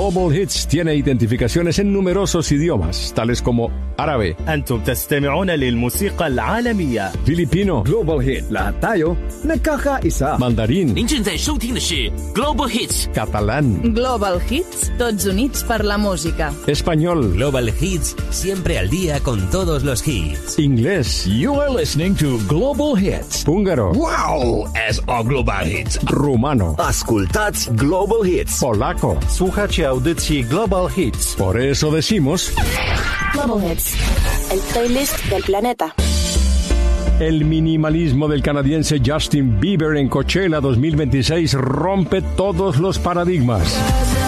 Global Hits tiene identificaciones en numerosos idiomas, tales como árabe, أنتم تستمعون للموسيقى العالمية. filipino, Global Hit, lahat tayo nagkakaisa. mandarín, 您正在收听的是 Global Hits catalán, Global Hits, tots units per la música. español, Global Hits, siempre al día con todos los hits. inglés, You are listening to Global Hits. húngaro, Wow! SO Global Hits. rumano, Ascultați Global Hits. polaco. Słuchacie audycji Global Hits. Por eso decimos, Global Hits, el playlist del planeta. el minimalismo del canadiense Justin Bieber en Coachella 2026 rompe todos los paradigmas.